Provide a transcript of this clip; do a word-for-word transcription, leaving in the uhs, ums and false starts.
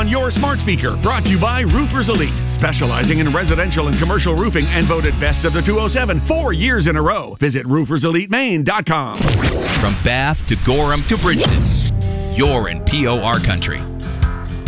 on your smart speaker. Brought to you by Roofers Elite, specializing in residential and commercial roofing and voted best of the two oh seven four years in a row. Visit roofers elite maine dot com. From Bath to Gorham to Bridgeton, you're in P O R country.